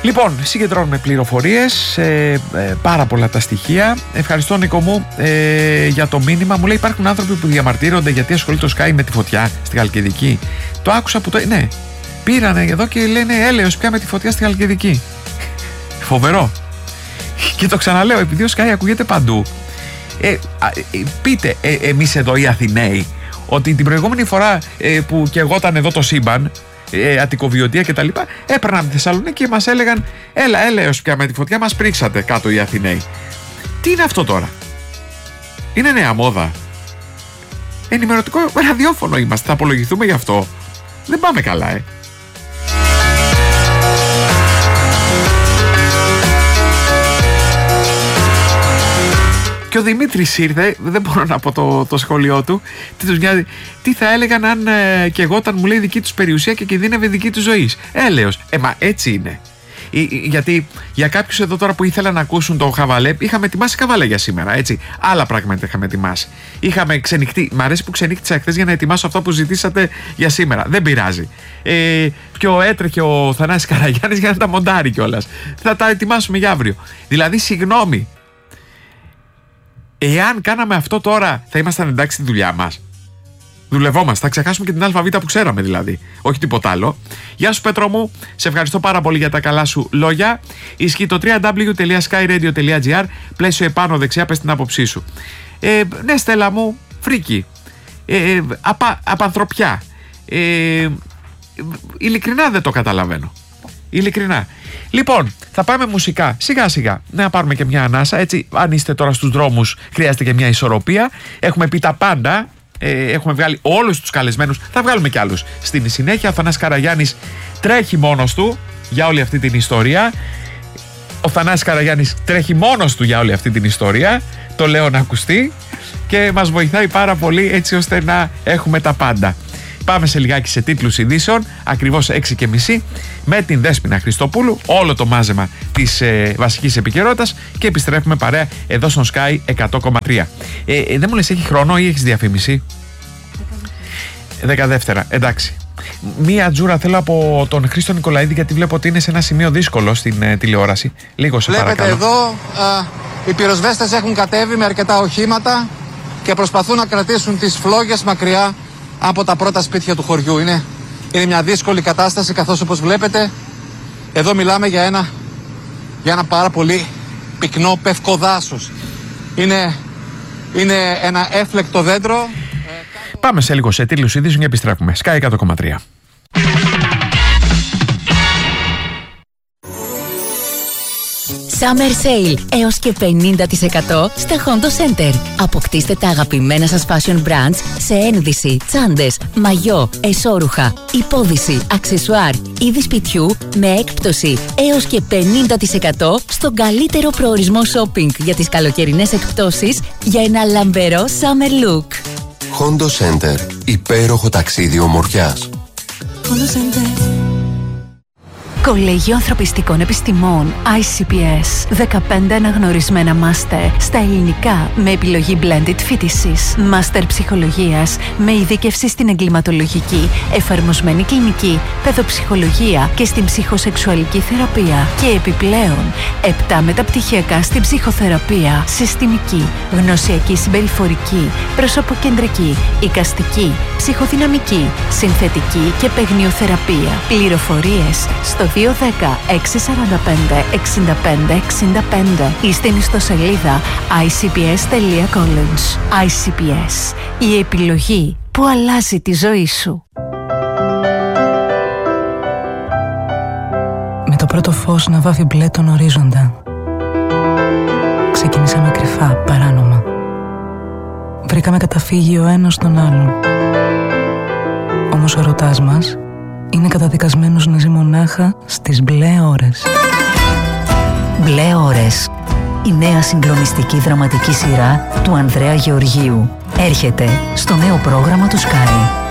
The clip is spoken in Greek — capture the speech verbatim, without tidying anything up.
Λοιπόν, συγκεντρώνουμε πληροφορίες, ε, ε, πάρα πολλά τα στοιχεία. Ευχαριστώ, Νίκο μου, ε, για το μήνυμα. Μου λέει υπάρχουν άνθρωποι που διαμαρτύρονται γιατί ασχολείται το Sky με τη φωτιά στη Χαλκιδική. Το άκουσα που το... Ναι, πήρανε εδώ και λένε έλεος πια με τη φωτιά στη Χαλκιδική. Φοβερό. Και το ξαναλέω, επειδή ο Sky ακούγεται παντού. Ε, ε, πείτε ε, εμείς εδώ οι Αθηναίοι ότι την προηγούμενη φορά ε, που καιγόταν εδώ το σύμπαν, ε, Αττικοβιωτία και τα λοιπά, έπαιρναν τη Θεσσαλονίκη και μας έλεγαν έλα έλεος πια με τη φωτιά, μας πρίξατε κάτω οι Αθηναίοι. Τι είναι αυτό τώρα? Είναι νέα μόδα? Ενημερωτικό ραδιόφωνο είμαστε, θα απολογηθούμε γι' αυτό? Δεν πάμε καλά, ε. Και ο Δημήτρης ήρθε, δεν μπορώ να πω το, το σχόλιο του, τι τους νοιάζει, τι θα έλεγαν αν ε, και εγώ όταν μου λέει δική τους περιουσία και κινδύνευε δική τους ζωής. Έλεος, ε μα έτσι είναι. Ε, ε, γιατί για κάποιους εδώ τώρα που ήθελαν να ακούσουν το χαβαλέ, είχαμε ετοιμάσει χαβαλέ για σήμερα, έτσι. Άλλα πράγματα είχαμε ετοιμάσει. Είχαμε ξενυχτεί, μ' αρέσει που ξενύχτησα χθες για να ετοιμάσω αυτό που ζητήσατε για σήμερα. Δεν πειράζει. Ε, και ο έτρεχε ο Θανάσης Καραγιάννης για να τα μοντάρει κιόλας. Θα τα ετοιμάσουμε για αύριο. Δηλαδή, συγγνώμη. Εάν κάναμε αυτό τώρα, θα ήμασταν εντάξει στη δουλειά μας? Δουλευόμαστε, θα ξεχάσουμε και την ΑΒ που ξέραμε δηλαδή. Όχι τίποτα άλλο. Γεια σου Πέτρο μου, σε ευχαριστώ πάρα πολύ για τα καλά σου λόγια. Ισχύει το double-u double-u double-u τελεία skyradio τελεία gr, πλαίσιο επάνω δεξιά, πες την άποψή σου. Ε, ναι Στέλλα μου, φρίκι. Ε, απα, απανθρωπιά. Ε, ειλικρινά δεν το καταλαβαίνω. Ειλικρινά. Λοιπόν, θα πάμε μουσικά. Σιγά σιγά να πάρουμε και μια ανάσα. Έτσι, αν είστε τώρα στους δρόμους, χρειάζεται και μια ισορροπία. Έχουμε πει τα πάντα. Ε, έχουμε βγάλει όλους τους καλεσμένους. Θα βγάλουμε κι άλλους στην συνέχεια. Ο Θανάσης Καραγιάννης τρέχει μόνος του για όλη αυτή την ιστορία. Ο Θανάσης Καραγιάννης τρέχει μόνος του για όλη αυτή την ιστορία. Το λέω να ακουστεί. Και μας βοηθάει πάρα πολύ έτσι ώστε να έχουμε τα πάντα. Πάμε σε λιγάκι σε τίτλους ειδήσεων, ακριβώς έξι και μισή, με την Δέσποινα Χριστοπούλου, όλο το μάζεμα της ε, βασικής επικαιρότητας και επιστρέφουμε παρέα εδώ στον Sky εκατό κόμμα τρία. Ε, ε, δεν μου λες, έχει χρόνο ή έχεις διαφήμιση? δεκαδεύτερα, εντάξει. Μία τζούρα θέλω από τον Χρήστο Νικολαίδη, γιατί βλέπω ότι είναι σε ένα σημείο δύσκολο στην ε, τηλεόραση. Λίγο σε Βλέπετε παρακαλώ. εδώ, α, οι πυροσβέστες έχουν κατέβει με αρκετά οχήματα και προσπαθούν να κρατήσουν τις φλόγες μακριά από τα πρώτα σπίτια του χωριού. Είναι, είναι μια δύσκολη κατάσταση, καθώς όπως βλέπετε εδώ μιλάμε για ένα, για ένα πάρα πολύ πυκνό πευκοδάσος. Είναι, είναι ένα έφλεκτο δέντρο. Πάμε σε λίγο σε τίτλους ειδήσεων και επιστρέφουμε. Sky εκατό κόμμα τρία. Summer Sale έως και πενήντα τοις εκατό στα Hondo Center. Αποκτήστε τα αγαπημένα σας fashion brands σε ένδυση, τσάντες, μαγιό, εσώρουχα, υπόδυση, αξεσουάρ, είδη σπιτιού με έκπτωση έως και πενήντα τοις εκατό στον καλύτερο προορισμό shopping για τις καλοκαιρινές εκπτώσεις για ένα λαμπερό summer look. Hondo Center. Υπέροχο ταξίδι ομορφιάς. Hondo Center. Κολέγιο Ανθρωπιστικών Επιστημών άι σι πι ες. δεκαπέντε αναγνωρισμένα μάστερ στα ελληνικά με επιλογή blended φοιτησης. Μάστερ ψυχολογίας με ειδίκευση στην εγκληματολογική, εφαρμοσμένη κλινική, παιδοψυχολογία και στην ψυχοσεξουαλική θεραπεία. Και επιπλέον, επτά μεταπτυχιακά στην ψυχοθεραπεία, συστημική, γνωσιακή συμπεριφορική, προσωποκεντρική, εικαστική, ψυχοδυναμική, συνθετική και παιγνιοθεραπεία. Πληροφορίες στο δύο ένα μηδέν έξι τέσσερα πέντε έξι πέντε έξι πέντε ή στην ιστοσελίδα άι σι πι ες τελεία college. άι σι πι ες, η επιλογή που αλλάζει τη ζωή σου. Με το πρώτο φως να βάφει μπλε τον ορίζοντα, ξεκινήσαμε κρυφά, παράνομα. Βρήκαμε καταφύγιο ο ένας τον άλλον. Όμως ο ερωτάς μας είναι καταδικασμένος να ζει μονάχα στις μπλε ώρες. Μπλε ώρες. Η νέα συγκλονιστική δραματική σειρά του Ανδρέα Γεωργίου έρχεται στο νέο πρόγραμμα του Sky.